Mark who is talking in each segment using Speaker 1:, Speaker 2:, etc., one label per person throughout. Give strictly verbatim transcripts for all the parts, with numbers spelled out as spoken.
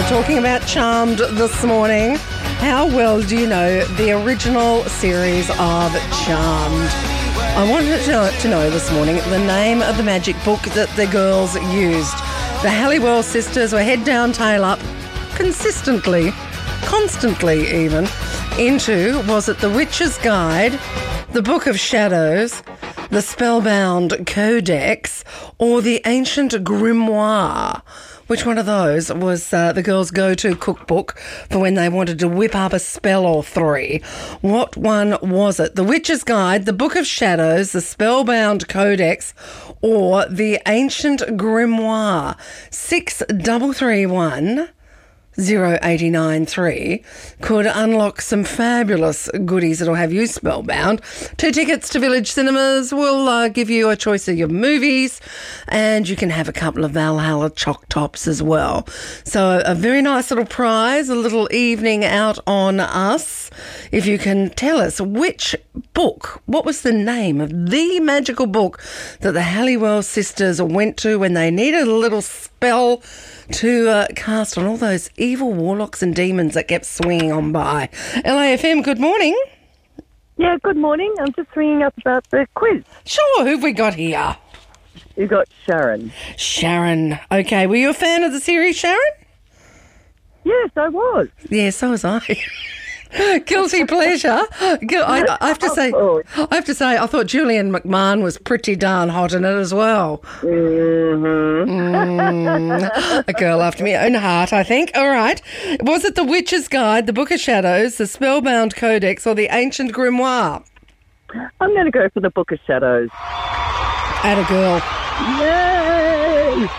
Speaker 1: talking about Charmed this morning. How well do you know the original series of Charmed? I wanted to know, to know this morning the name of the magic book that the girls used. The Halliwell sisters were head down, tail up, consistently, constantly even, into, was it The Witch's Guide, The Book of Shadows, The Spellbound Codex, or The Ancient Grimoire? Which one of those was uh, the girls' go-to cookbook for when they wanted to whip up a spell or three? What one was it? The Witch's Guide, The Book of Shadows, The Spellbound Codex, or The Ancient Grimoire? Six double three one zero eight nine three could unlock some fabulous goodies that'll have you spellbound. Two tickets to Village Cinemas will uh, give you a choice of your movies, and you can have a couple of Valhalla Choc Tops as well. So a very nice little prize, a little evening out on us. If you can tell us which book, what was the name of the magical book that the Halliwell sisters went to when they needed a little spell to uh, cast on all those evil warlocks and demons that kept swinging on by. L A F M, good morning.
Speaker 2: Yeah, good morning. I'm just ringing up about the quiz.
Speaker 1: Sure, who've we got here?
Speaker 2: You got Sharon.
Speaker 1: Sharon. Okay, were you a fan of the series, Sharon?
Speaker 2: Yes, I was.
Speaker 1: Yeah, so was I. Guilty pleasure. I, I have to say, I have to say, I thought Julian McMahon was pretty darn hot in it as well.
Speaker 2: Mm-hmm.
Speaker 1: Mm, a girl after my own heart, I think. All right. Was it The Witch's Guide, The Book of Shadows, The Spellbound Codex, or The Ancient Grimoire?
Speaker 2: I'm going to go for The Book of Shadows.
Speaker 1: Atta girl.
Speaker 2: Yay!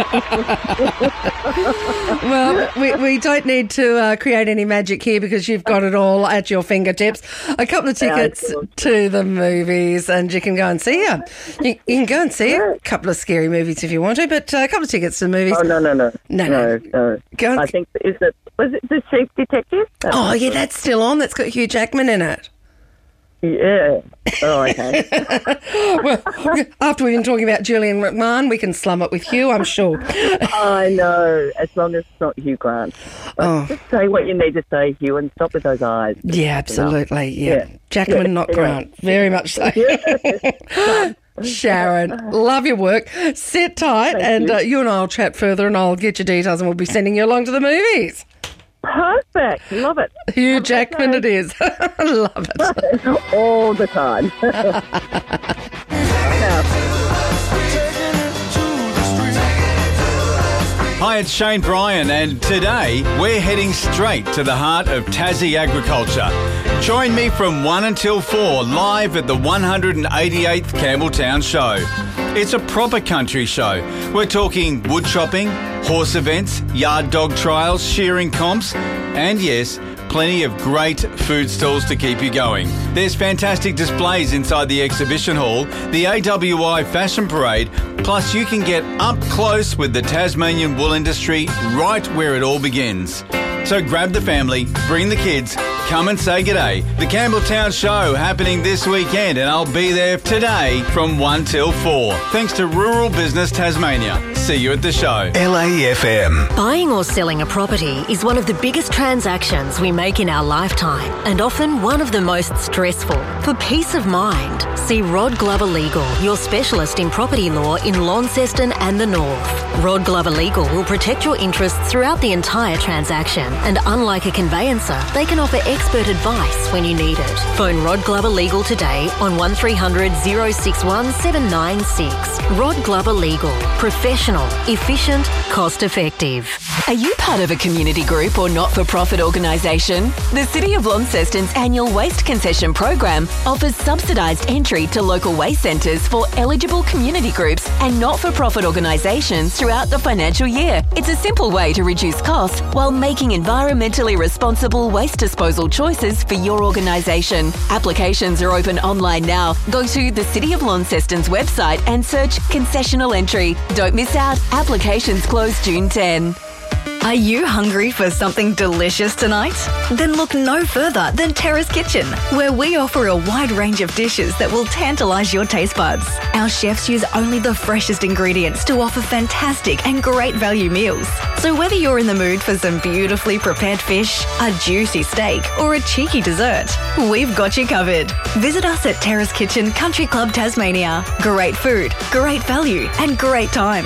Speaker 1: Well, we, we don't need to uh, create any magic here because you've got it all at your fingertips. A couple of tickets
Speaker 2: Yeah,
Speaker 1: to the movies, and you can go and see her. You, you can go and see a couple of scary movies if you want to, but uh, a couple of tickets to the movies.
Speaker 2: Oh, no, no, no.
Speaker 1: No,
Speaker 2: no.
Speaker 1: no.
Speaker 2: no.
Speaker 1: Go and,
Speaker 2: I think, is it, was it The Chief Detective?
Speaker 1: oh, yeah, that's still on. That's got Hugh Jackman in it.
Speaker 2: Yeah. Oh, okay.
Speaker 1: Well, after we've been talking about Julian McMahon, we can slum it with Hugh, I'm sure.
Speaker 2: I know, as long as it's not Hugh Grant. But
Speaker 1: Oh.
Speaker 2: just say what you need to say, Hugh, and stop with those eyes.
Speaker 1: Yeah, absolutely. Yeah.
Speaker 2: Yeah.
Speaker 1: Jackman,
Speaker 2: Yeah.
Speaker 1: not
Speaker 2: Yeah.
Speaker 1: Grant. Very much so. Sharon, love your work. Sit tight,
Speaker 2: Thank
Speaker 1: and
Speaker 2: you.
Speaker 1: Uh, you and I will chat further, and I'll get your details, and we'll be sending you along to the movies.
Speaker 2: Perfect. Love it.
Speaker 1: Hugh Jackman it is. Love it.
Speaker 2: All the time.
Speaker 3: Hi, it's Shane Bryan, and today we're heading straight to the heart of Tassie agriculture. Join me from one until four live at the one hundred eighty-eighth Campbelltown Show. It's a proper country show. We're talking wood chopping, horse events, yard dog trials, shearing comps, and yes, plenty of great food stalls to keep you going. There's fantastic displays inside the exhibition hall, the A W I Fashion Parade, plus you can get up close with the Tasmanian wool industry right where it all begins. So grab the family, bring the kids, come and say g'day. The Campbelltown Show happening this weekend, and I'll be there today from one till four. Thanks to Rural Business Tasmania. See you at the show.
Speaker 4: L A F M.
Speaker 5: Buying or selling a property is one of the biggest transactions we make in our lifetime, and often one of the most stressful. For peace of mind, see Rod Glover Legal, your specialist in property law in Launceston and the North. Rod Glover Legal will protect your interests throughout the entire transaction, and unlike a conveyancer, they can offer expert advice when you need it. Phone Rod Glover Legal today on one three hundred oh six one seven nine six. Rod Glover Legal. Professional, efficient, cost effective.
Speaker 6: Are you part of a community group or not-for-profit organisation? The City of Launceston's annual waste concession program offers subsidised entry to local waste centres for eligible community groups and not-for-profit organisations throughout the financial year. It's a simple way to reduce costs while making environmentally responsible waste disposal choices for your organisation. Applications are open online now. Go to the City of Launceston's website and search concessional entry. Don't miss out. Applications close June tenth.
Speaker 4: Are you hungry for something delicious tonight? Then look no further than Terrace Kitchen, where we offer a wide range of dishes that will tantalise your taste buds. Our chefs use only the freshest ingredients to offer fantastic and great value meals. So whether you're in the mood for some beautifully prepared fish, a juicy steak, or a cheeky dessert, we've got you covered. Visit us at Terrace Kitchen Country Club Tasmania. Great food, great value, and great times.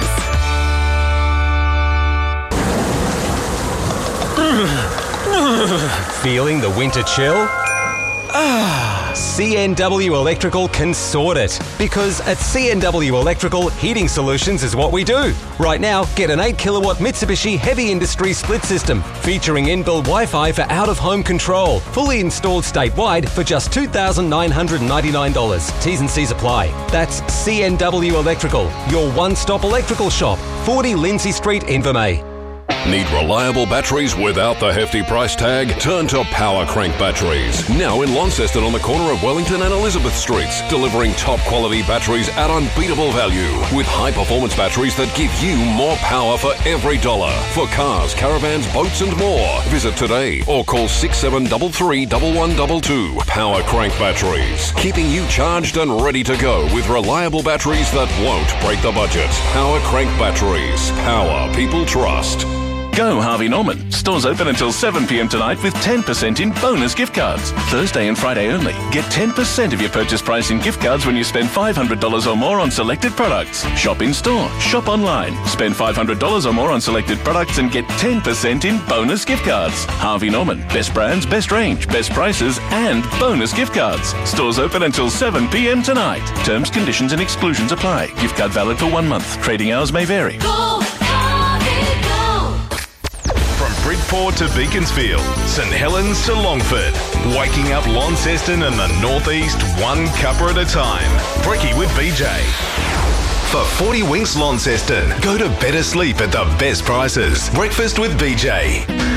Speaker 7: Feeling the winter chill? Ah, C N W Electrical can sort it. Because at C N W Electrical, heating solutions is what we do. Right now, get an eight kilowatt Mitsubishi Heavy Industry split system featuring inbuilt Wi-Fi for out-of-home control. Fully installed statewide for just two thousand nine hundred ninety-nine dollars. T's and C's apply. That's C N W Electrical, your one-stop electrical shop. forty Lindsay Street, Invermay.
Speaker 8: Need reliable batteries without the hefty price tag? Turn to Power Crank Batteries. Now in Launceston on the corner of Wellington and Elizabeth Streets, delivering top quality batteries at unbeatable value with high performance batteries that give you more power for every dollar. For cars, caravans, boats and more. Visit today or call six seven three three, one one two two. Power Crank Batteries. Keeping you charged and ready to go with reliable batteries that won't break the budget. Power Crank Batteries. Power people trust.
Speaker 9: Go Harvey Norman. Stores open until seven p.m. tonight with ten percent in bonus gift cards. Thursday and Friday only. Get ten percent of your purchase price in gift cards when you spend five hundred dollars or more on selected products. Shop in store. Shop online. Spend five hundred dollars or more on selected products and get ten percent in bonus gift cards. Harvey Norman. Best brands, best range, best prices and bonus gift cards. Stores open until seven p.m. tonight. Terms, conditions and exclusions apply. Gift card valid for one month. Trading hours may vary.
Speaker 10: Go, Harvey, go! Bridport to Beaconsfield, St Helens to Longford, waking up Launceston and the Northeast one cuppa at a time. Brekkie with B J. For forty Winks Launceston, go to better sleep at the best prices. Breakfast with B J.